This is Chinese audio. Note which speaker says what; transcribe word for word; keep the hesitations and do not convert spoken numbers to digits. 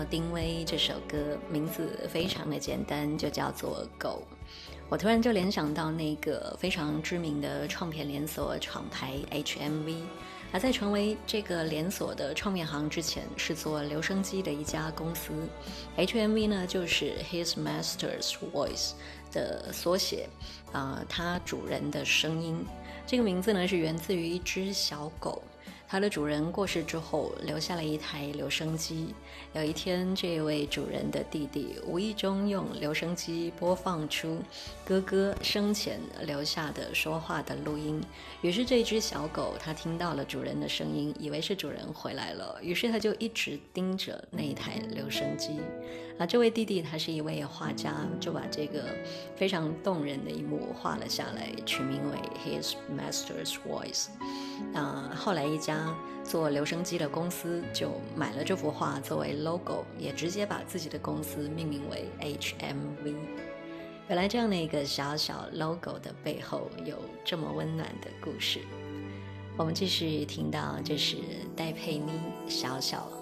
Speaker 1: 丁薇这首歌名字非常的简单，就叫做狗。我突然就联想到那个非常知名的唱片连锁厂牌 H M V， 而在成为这个连锁的唱片行之前，是做留声机的一家公司。H M V 呢，就是 His Master's Voice 的缩写，呃，他主人的声音。这个名字呢，是源自于一只小狗。它的主人过世之后，留下了一台留声机。有一天，这位主人的弟弟无意中用留声机播放出哥哥生前留下的说话的录音，于是这只小狗它听到了主人的声音，以为是主人回来了，于是它就一直盯着那一台留声机。啊，这位弟弟他是一位画家，就把这个非常动人的一幕画了下来，取名为 His Master's Voice。那后来一家做留声机的公司就买了这幅画作为 logo， 也直接把自己的公司命名为 H M V。 原来这样的一个小小 logo 的背后有这么温暖的故事。我们继续听到这是戴佩妮小小